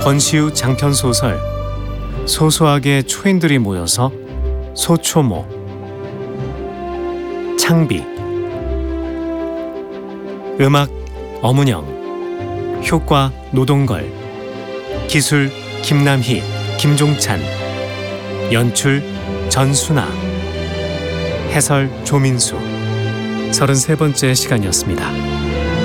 권시우 장편 소설 소소하게 초인들이 모여서 소초모. 창비. 음악 어문영. 효과 노동걸. 기술 김남희, 김종찬. 연출 전순아. 해설 조민수. 33번째 시간이었습니다.